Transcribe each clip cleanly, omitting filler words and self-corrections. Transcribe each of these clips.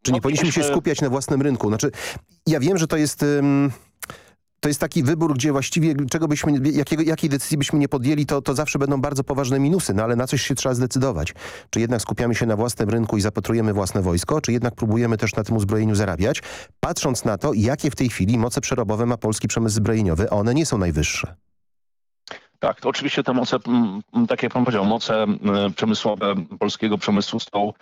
Czy nie powinniśmy się skupiać na własnym rynku? Znaczy, ja wiem, że to jest taki wybór, gdzie właściwie jakiej decyzji byśmy nie podjęli, to zawsze będą bardzo poważne minusy, no ale na coś się trzeba zdecydować. Czy jednak skupiamy się na własnym rynku i zapatrujemy własne wojsko, czy jednak próbujemy też na tym uzbrojeniu zarabiać, patrząc na to, jakie w tej chwili moce przerobowe ma polski przemysł zbrojeniowy, a one nie są najwyższe. Tak, to oczywiście te moce, tak jak pan powiedział, moce przemysłowe polskiego przemysłu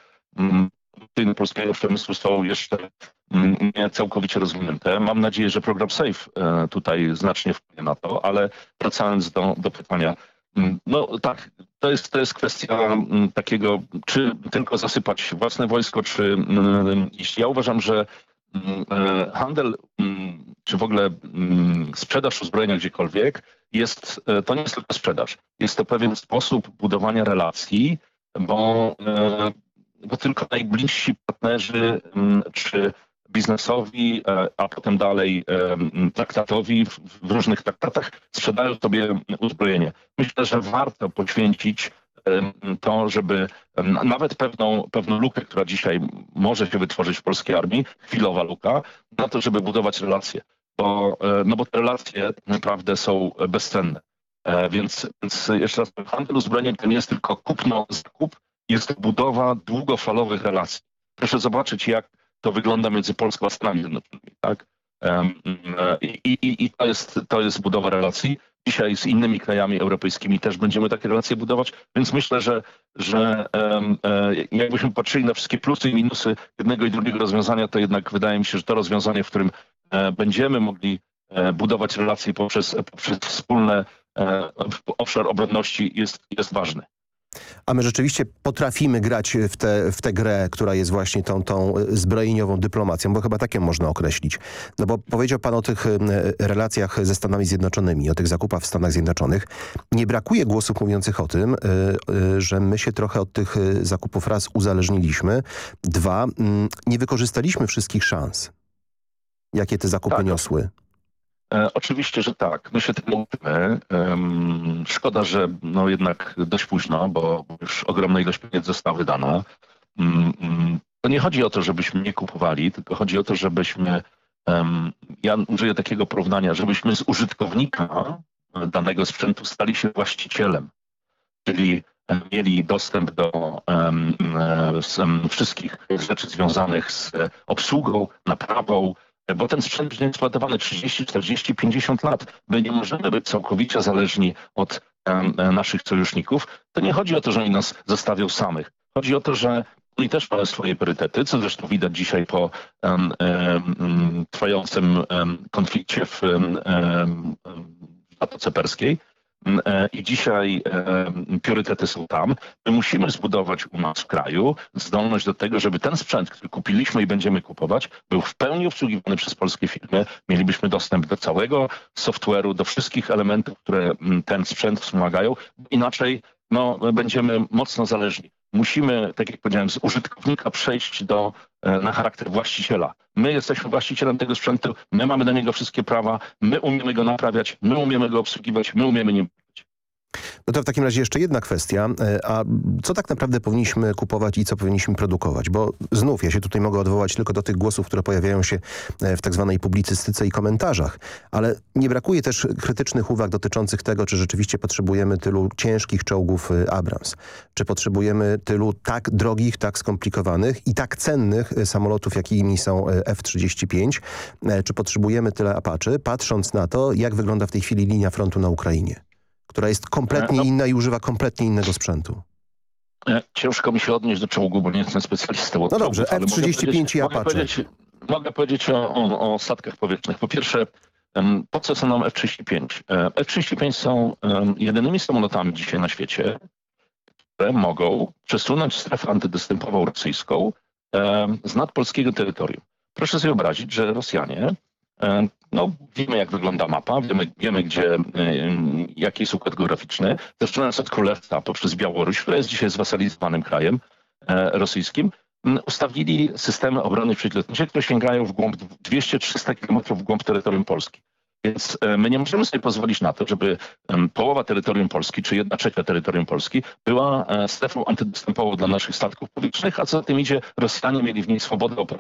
są jeszcze nie całkowicie rozwinięte. Mam nadzieję, że program SAFE tutaj znacznie wpłynie na to, ale wracając do pytania, no tak, to jest kwestia takiego, czy tylko zasypać własne wojsko, czy jeśli ja uważam, że handel, czy w ogóle sprzedaż uzbrojenia gdziekolwiek to nie jest tylko sprzedaż. Jest to pewien sposób budowania relacji, bo tylko najbliżsi partnerzy, czy biznesowi, a potem dalej traktatowi w różnych traktatach sprzedają sobie uzbrojenie. Myślę, że warto poświęcić to, żeby nawet pewną lukę, która dzisiaj może się wytworzyć w polskiej armii, chwilowa luka, na to, żeby budować relacje. Bo te relacje naprawdę są bezcenne. Więc jeszcze raz, handel uzbrojeniem to nie jest tylko kupno-zakup, jest to budowa długofalowych relacji. Proszę zobaczyć, jak to wygląda między Polską a Stanami Zjednoczonymi, tak? I to jest budowa relacji. Dzisiaj z innymi krajami europejskimi też będziemy takie relacje budować, więc myślę, że jakbyśmy patrzyli na wszystkie plusy i minusy jednego i drugiego rozwiązania, to jednak wydaje mi się, że to rozwiązanie, w którym będziemy mogli budować relacje poprzez wspólne obszar obronności jest ważny. A my rzeczywiście potrafimy grać w tę grę, która jest właśnie tą zbrojeniową dyplomacją, bo chyba tak ją można określić. No bo powiedział pan o tych relacjach ze Stanami Zjednoczonymi, o tych zakupach w Stanach Zjednoczonych. Nie brakuje głosów mówiących o tym, że my się trochę od tych zakupów raz uzależniliśmy, dwa, nie wykorzystaliśmy wszystkich szans, jakie te zakupy niosły. Oczywiście, że tak. My się tym uczymy. Szkoda, że jednak dość późno, bo już ogromna ilość pieniędzy została wydana. To nie chodzi o to, żebyśmy nie kupowali, tylko chodzi o to, żebyśmy, ja użyję takiego porównania, żebyśmy z użytkownika danego sprzętu stali się właścicielem. Czyli mieli dostęp do wszystkich rzeczy związanych z obsługą, naprawą, bo ten sprzęt będzie eksploatowany 30, 40, 50 lat. My nie możemy być całkowicie zależni od naszych sojuszników. To nie chodzi o to, że oni nas zostawią samych. Chodzi o to, że oni też mają swoje priorytety, co zresztą widać dzisiaj po trwającym konflikcie w Zatoce Perskiej. I dzisiaj priorytety są tam. My musimy zbudować u nas w kraju zdolność do tego, żeby ten sprzęt, który kupiliśmy i będziemy kupować, był w pełni obsługiwany przez polskie firmy. Mielibyśmy dostęp do całego software'u, do wszystkich elementów, które ten sprzęt wspomagają. Inaczej będziemy mocno zależni. Musimy, tak jak powiedziałem, z użytkownika przejść na charakter właściciela. My jesteśmy właścicielem tego sprzętu, my mamy do niego wszystkie prawa, my umiemy go naprawiać, my umiemy go obsługiwać, my umiemy nim być. No to w takim razie jeszcze jedna kwestia. A co tak naprawdę powinniśmy kupować i co powinniśmy produkować? Bo znów ja się tutaj mogę odwołać tylko do tych głosów, które pojawiają się w tak zwanej publicystyce i komentarzach. Ale nie brakuje też krytycznych uwag dotyczących tego, czy rzeczywiście potrzebujemy tylu ciężkich czołgów Abrams. Czy potrzebujemy tylu tak drogich, tak skomplikowanych i tak cennych samolotów, jakimi są F-35. Czy potrzebujemy tyle Apache, patrząc na to, jak wygląda w tej chwili linia frontu na Ukrainie, która jest kompletnie inna i używa kompletnie innego sprzętu. Ciężko mi się odnieść do czołgu, bo nie jestem specjalistą od No dobrze, F-35 i Apache. Mogę powiedzieć o statkach powietrznych. Po pierwsze, po co są nam F-35? F-35 są jedynymi samolotami dzisiaj na świecie, które mogą przesunąć strefę antydostępową rosyjską z nad polskiego terytorium. Proszę sobie wyobrazić, że Rosjanie, wiemy jak wygląda mapa, wiemy jaki jest układ geograficzny. Zaczynając od Królestwa poprzez Białoruś, która jest dzisiaj zwasalizowanym krajem rosyjskim, ustawili systemy obrony przeciwlotniczej, które sięgają w głąb 200-300 km w głąb terytorium Polski. Więc my nie możemy sobie pozwolić na to, żeby połowa terytorium Polski, czy 1/3 terytorium Polski była strefą antydostępową dla naszych statków powietrznych, a co za tym idzie, Rosjanie mieli w niej swobodę operacyjną.